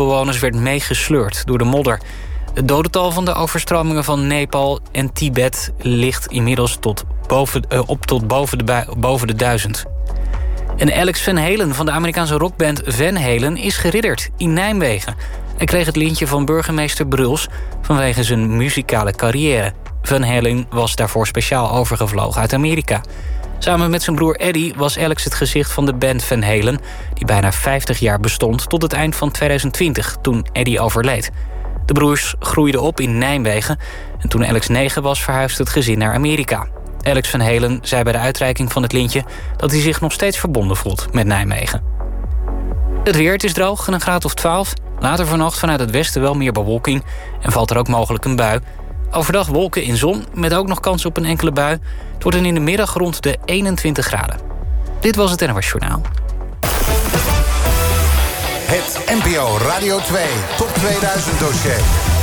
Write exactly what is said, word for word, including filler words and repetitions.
bewoners werd meegesleurd door de modder. Het dodental van de overstromingen van Nepal en Tibet ligt inmiddels tot boven, uh, op tot boven de, bui, boven de duizend. En Alex Van Halen van de Amerikaanse rockband Van Halen is geridderd in Nijmegen. Hij kreeg het lintje van burgemeester Bruls vanwege zijn muzikale carrière. Van Halen was daarvoor speciaal overgevlogen uit Amerika. Samen met zijn broer Eddie was Alex het gezicht van de band Van Halen, die bijna vijftig jaar bestond tot het eind van tweeduizend twintig, toen Eddie overleed. De broers groeiden op in Nijmegen en toen Alex negen was verhuisde het gezin naar Amerika. Alex Van Halen zei bij de uitreiking van het lintje dat hij zich nog steeds verbonden voelt met Nijmegen. Het weer, het is droog en een graad of twaalf. Later vannacht vanuit het westen wel meer bewolking en valt er ook mogelijk een bui. Overdag wolken in zon, met ook nog kans op een enkele bui. Het wordt dan in de middag rond de eenentwintig graden. Dit was het N O S Journaal. Het N P O Radio twee Top tweeduizend dossier.